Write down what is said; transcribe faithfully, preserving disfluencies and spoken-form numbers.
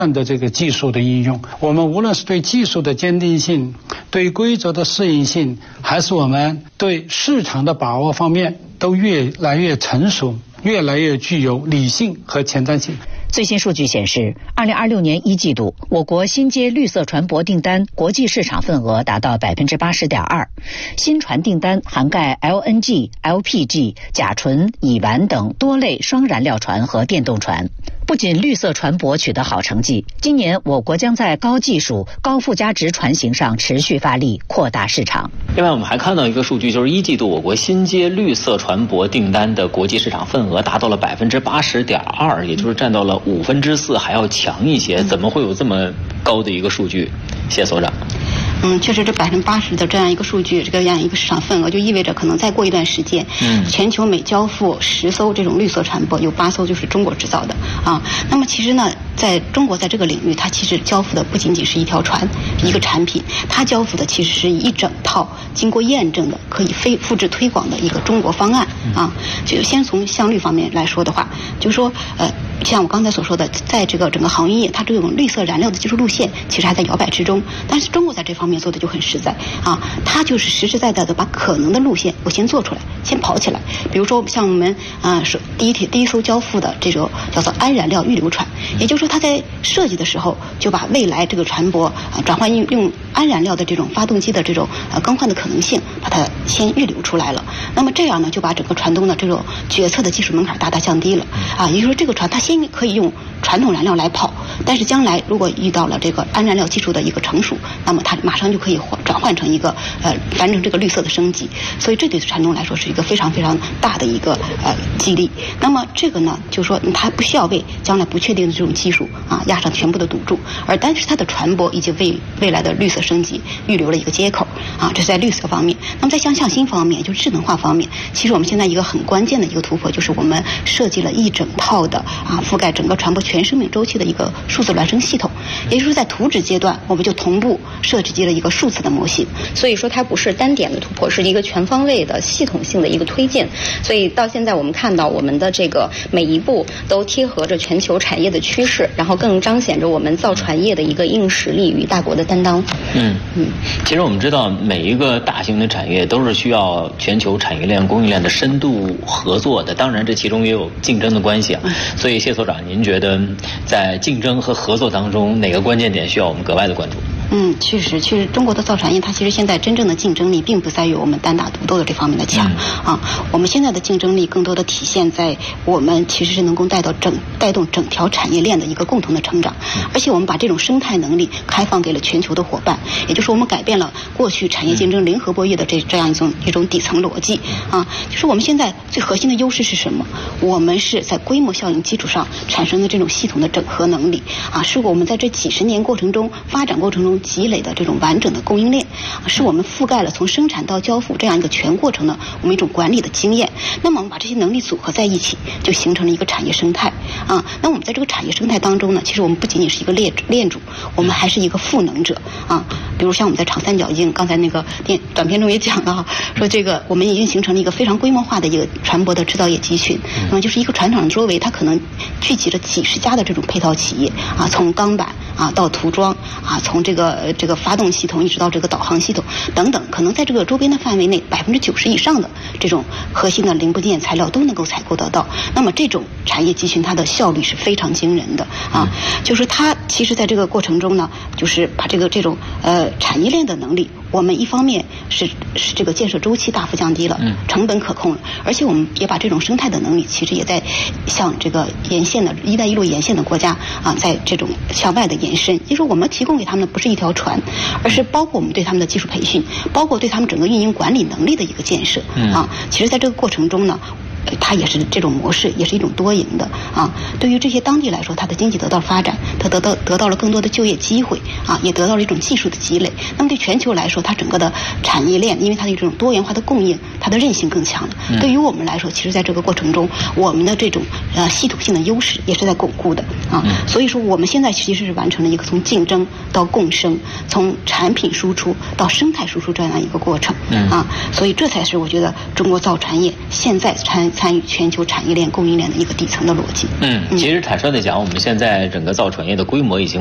的这个技术的应用，我们无论是对技术的坚定性、对规则的适应性，还是我们对市场的把握方面，都越来越成熟，越来越具有理性和前瞻性。 最新数据显示，二零二六年一季度，我国新接绿色船舶订单国际市场份额达到百分之八十点二，新船订单涵盖 L N G、L P G、甲醇、乙烷等多类双燃料船和电动船。不仅绿色船舶取得好成绩，今年我国将在高技术、高附加值船型上持续发力，扩大市场。 另外，我们还看到一个数据，就是一季度我国新接绿色船舶订单的国际市场份额达到了百分之八十点二，也就是占到了五分之四，还要强一些。怎么会有这么高的一个数据？谢所长。 嗯，确实这百分之八十的这样一个数据，这个样一个市场份额，就意味着可能再过一段时间，嗯，全球每交付十艘这种绿色船舶，有八艘就是中国制造的啊。那么其实呢，在中国在这个领域，它其实交付的不仅仅是一条船、一个产品，它交付的其实是一整套经过验证的、可以非复制推广的一个中国方案啊。就先从项绿方面来说的话，就是说呃。像我刚才所说的，在这个整个航运业，它这种绿色燃料的技术路线其实还在摇摆之中。但是中国在这方面做的就很实在啊，它就是实实在在的把可能的路线我先做出来，先跑起来。比如说像我们啊，是第一第一艘交付的这种叫做氨燃料预留船，也就是说它在设计的时候就把未来这个船舶啊转换用用氨燃料的这种发动机的这种呃更换的可能性，把它先预留出来了。那么这样呢，就把整个船东的这种决策的技术门槛大大降低了啊。也就是说，这个船它先可以用传统燃料来跑，但是将来如果遇到了这个氨燃料技术的一个成熟，那么它马上就可以转换成一个呃完成这个绿色的升级。所以这对船东来说是一个非常非常大的一个呃激励。那么这个呢，就是说它不需要为将来不确定的这种技术啊压上全部的赌注，而但是它的船舶已经为未来的绿色升级预留了一个接口啊，这是在绿色方面。那么在向向新方面，就是智能化方面，其实我们现在一个很关键的一个突破，就是我们设计了一整套的啊覆盖整个船舶全生命周期的一个数字孪生系统。也就是说，在图纸阶段，我们就同步设计了一个数字的模型。 所以说，它不是单点的突破，是一个全方位的系统性的一个推进。所以到现在，我们看到我们的这个每一步都贴合着全球产业的趋势，然后更彰显着我们造船业的一个硬实力与大国的担当。 嗯嗯，其实我们知道，每一个大型的产业都是需要全球产业链、供应链的深度合作的。当然，这其中也有竞争的关系啊。所以，谢所长，您觉得在竞争和合作当中，哪个关键点需要我们格外的关注？ 嗯，确实，其实中国的造船业，它其实现在真正的竞争力并不在于我们单打独斗的这方面的强、嗯、啊。我们现在的竞争力更多的体现在我们其实是能够带到整带动整条产业链的一个共同的成长，而且我们把这种生态能力开放给了全球的伙伴，也就是我们改变了过去产业竞争零和博弈的这这样一种一种底层逻辑啊。就是我们现在最核心的优势是什么？我们是在规模效应基础上产生的这种系统的整合能力啊，是我们在这几十年过程中发展过程中积累的这种完整的供应链，是我们覆盖了从生产到交付这样一个全过程的我们一种管理的经验。那么我们把这些能力组合在一起，就形成了一个产业生态啊。那我们在这个产业生态当中呢，其实我们不仅仅是一个链链主，我们还是一个赋能者啊。比如像我们在长三角已经刚才那个电短片中也讲了哈，说这个我们已经形成了一个非常规模化的一个船舶的制造业集群。那么就是一个船厂周围，它可能聚集了几十家的这种配套企业啊，从钢板啊到涂装啊，从这个这个发动系统一直到这个导航系统等等，可能在这个周边的范围内，百分之九十以上的这种核心的零部件材料都能够采购得到。那么这种产业集群，它的效率是非常惊人的啊！就是它其实在这个过程中呢，就是把这个这种呃产业链的能力，我们一方面是是这个建设周期大幅降低了，成本可控了，而且我们也把这种生态的能力，其实也在向这个沿线的一带一路沿线的国家啊，在这种向外的延伸。就是我们提供给他们的不是一条船，而是包括我们对他们的技术培训，包括对他们整个运营管理能力的一个建设啊。其实在这个过程中呢，它也是这种模式，也是一种多赢的啊。对于这些当地来说，它的经济得到发展，它得到得到了更多的就业机会啊，也得到了一种技术的积累。那么对全球来说，它整个的产业链，因为它的这种多元化的供应，它的韧性更强了。嗯、对于我们来说，其实在这个过程中，我们的这种呃系统性的优势也是在巩固的啊。嗯、所以说，我们现在其实是完成了一个从竞争到共生，从产品输出到生态输出这样一个过程、嗯、啊。所以这才是我觉得中国造船业现在产参与全球产业链供应链的一个底层的逻辑。 嗯，其实坦率的讲，我们现在整个造船业的规模已经